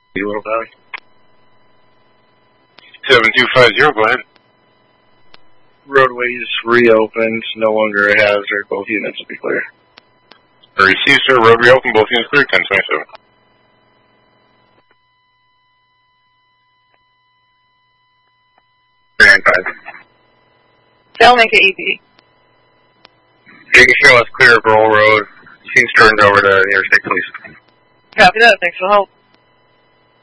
Little Valley. 7250, go ahead. Roadways reopened, no longer a hazard, both units will be clear. Received, sir. Road reopened, both units clear, 1027. Grand 5. They'll make it easy. You can show us clear of Roll Road. Scene's turned over to the Interstate Police. Copy that. Thanks for the help.